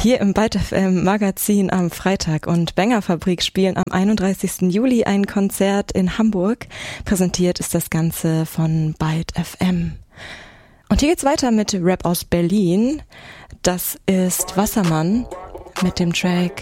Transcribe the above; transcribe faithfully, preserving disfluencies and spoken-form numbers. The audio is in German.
Hier im Byte F M Magazin am Freitag und Banger Fabrik spielen am einunddreißigsten Juli ein Konzert in Hamburg. Präsentiert ist das Ganze von Byte F M. Und hier geht's weiter mit Rap aus Berlin. Das ist Wassermann mit dem Track